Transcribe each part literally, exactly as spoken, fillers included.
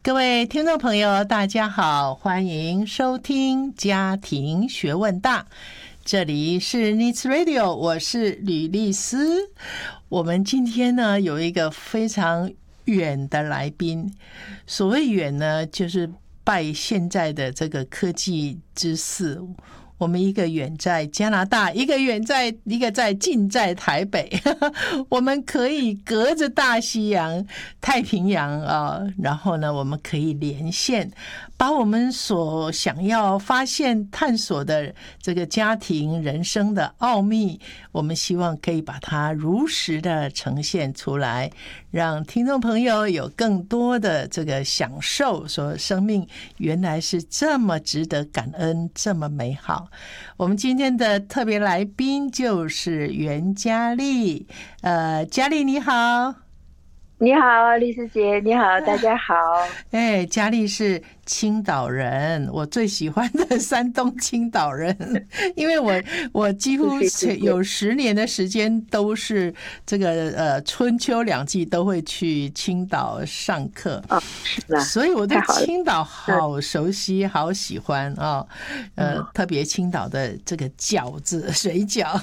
各位听众朋友大家好，欢迎收听家庭学问大，这里是 Needs Radio， 我是吕丽丝。我们今天呢有一个非常远的来宾，所谓远呢就是拜现在的这个科技之赐，我们一个远在加拿大，一个远在一个在近在台北我们可以隔着大西洋太平洋啊，然后呢我们可以连线，把我们所想要发现探索的这个家庭人生的奥秘，我们希望可以把它如实的呈现出来，让听众朋友有更多的这个享受，说生命原来是这么值得感恩，这么美好。我们今天的特别来宾就是袁嘉丽，呃，嘉丽你好。 你好，丽丝姐，你好，大家好。 哎，嘉丽是青岛人，我最喜欢的山东青岛人，因为我我几乎有十年的时间都是这个呃春秋两季都会去青岛上课， 哦，是吧？ 所以我对青岛好熟悉，好喜欢啊、哦，呃，嗯、特别青岛的这个饺子、水饺。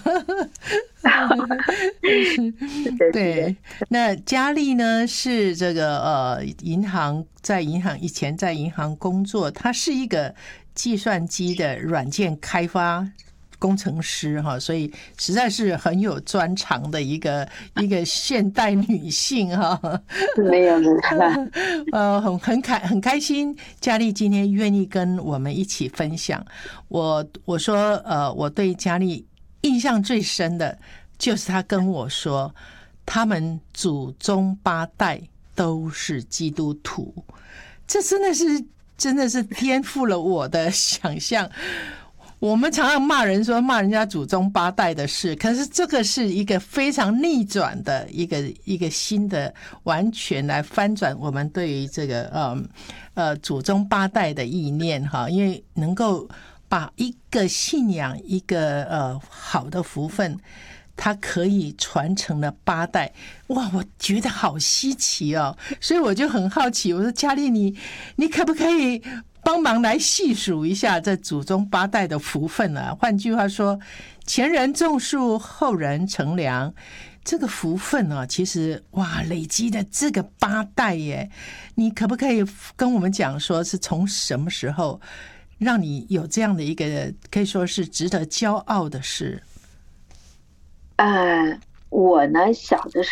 对，那嘉丽呢是这个呃银行，在银行以前在银行工作，她是一个计算机的软件开发工程师哈，所以实在是很有专长的一个一个现代女性哈。 没有没有， 呃，很很开很开心，嘉丽今天愿意跟我们一起分享。我我说呃，我对嘉丽印象最深的就是她跟我说，他们祖宗八代都是基督徒，这真的是真的是颠覆了我的想象。我们常常骂人说骂人家祖宗八代的事，可是这个是一个非常逆转的一个一个新的，完全来翻转我们对于这个呃呃祖宗八代的意念哈，因为能够把一个信仰一个呃好的福分，它可以传承了八代，哇，我觉得好稀奇哦，所以我就很好奇，我说嘉丽，你你可不可以帮忙来细数一下这祖宗八代的福分啊？换句话说，前人种树，后人乘凉，这个福分啊，其实哇，累积的这个八代耶，你可不可以跟我们讲说，是从什么时候让你有这样的一个可以说是值得骄傲的事？ 呃，我呢，小的时